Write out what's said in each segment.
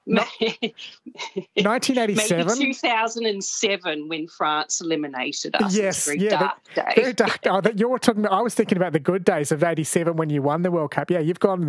1987? Maybe 2007 when France eliminated us. Yes, It was a very dark day. Very dark. Oh, you're talking about, I was thinking about the good days of 87 when you won the World Cup. Yeah, you've gone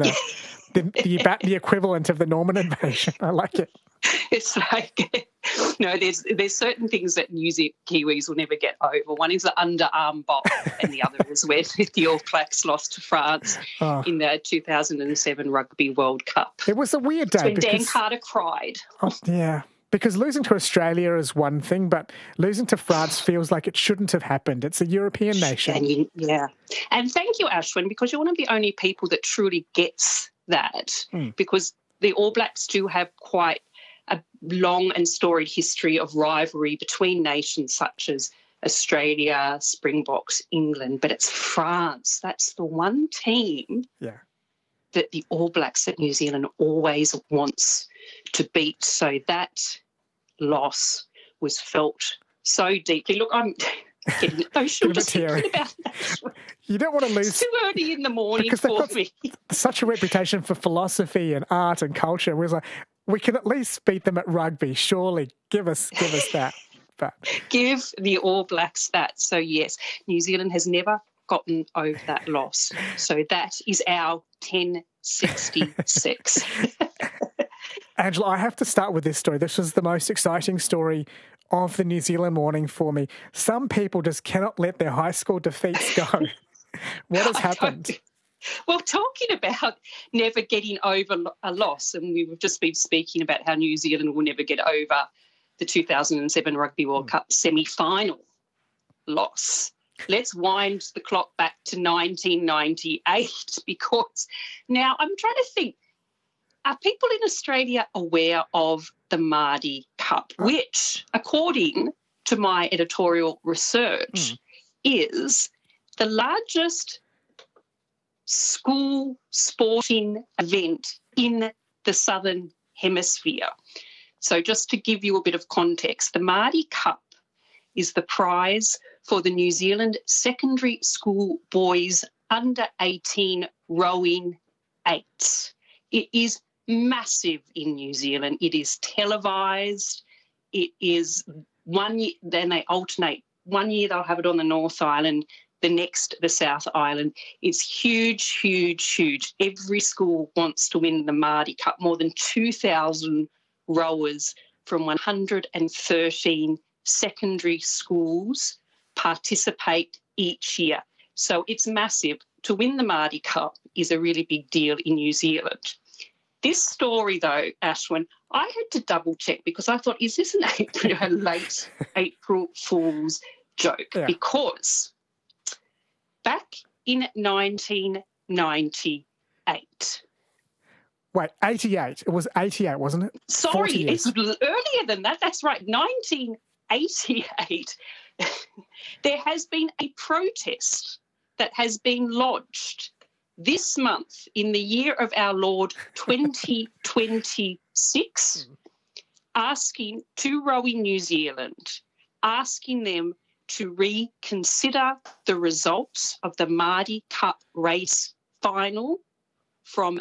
the equivalent of the Norman invasion. I like it. It's like, no, there's certain things that New Zealand Kiwis will never get over. One is the underarm bomb, and the other is when the All Blacks lost to France in the 2007 Rugby World Cup. It was a weird day. When Dan Carter cried. Oh, yeah. Because losing to Australia is one thing, but losing to France feels like it shouldn't have happened. It's a European nation. Yeah. And thank you, Ashwin, because you're one of the only people that truly gets that, because the All Blacks do have quite a long and storied history of rivalry between nations such as Australia, Springboks, England, but it's France. That's the one team that the All Blacks at New Zealand always wants to beat. So that loss was felt so deeply. Look, I'm getting emotional just thinking about that. You don't want to lose. It's too early in the morning for me. Such a reputation for philosophy and art and culture. We was like, we can at least beat them at rugby. Surely, give us that. But give the All Blacks that. So yes, New Zealand has never gotten over that loss. So that is our 1066. Angela, I have to start with this story. This was the most exciting story of the New Zealand morning for me. Some people just cannot let their high school defeats go. What has happened? Well, talking about never getting over a loss, and we've just been speaking about how New Zealand will never get over the 2007 Rugby World Cup semi-final loss. Let's wind the clock back to 1998 because now I'm trying to think, are people in Australia aware of the Māori Cup, which, according to my editorial research, is the largest school sporting event in the Southern Hemisphere? So just to give you a bit of context, the Māori Cup is the prize for the New Zealand secondary school boys under 18 rowing 8. It is massive in New Zealand. It is televised. It is 1 year, then they alternate. 1 year they'll have it on the North Island, the next the South Island. It's huge, huge, huge. Every school wants to win the Māori Cup. More than 2,000 rowers from 113 secondary schools participate each year. So it's massive. To win the Māori Cup is a really big deal in New Zealand. This story, though, Ashwin, I had to double-check because I thought, is this a late April Fool's joke? Yeah. Because back in 1998... Wait, 88. It was 88, wasn't it? Sorry, it's earlier than that. That's right, 1988. There has been a protest that has been lodged this month in the year of our Lord 2026, asking to Rowing New Zealand, asking them to reconsider the results of the Māori Cup race final from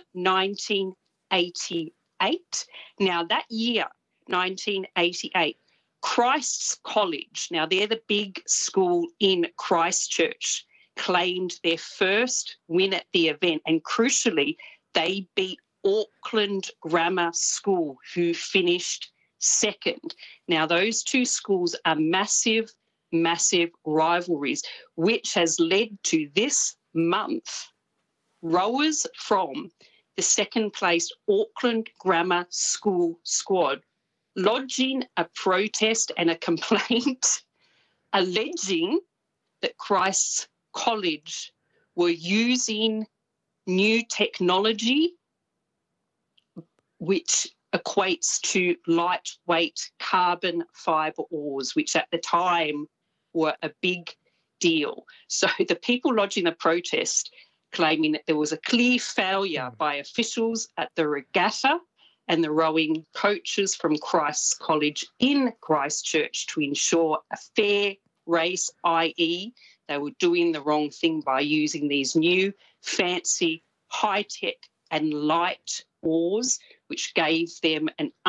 1988. Now, that year, 1988, Christ's College, now they're the big school in Christchurch, claimed their first win at the event, and crucially, they beat Auckland Grammar School, who finished second. Now, those two schools are massive, massive rivalries, which has led to this month rowers from the second-placed Auckland Grammar School squad lodging a protest and a complaint alleging that Christ's College were using new technology which equates to lightweight carbon fibre oars, which at the time were a big deal. So the people lodging the protest claiming that there was a clear failure by officials at the regatta and the rowing coaches from Christ's College in Christchurch to ensure a fair race, i.e. they were doing the wrong thing by using these new, fancy, high-tech and light oars, which gave them an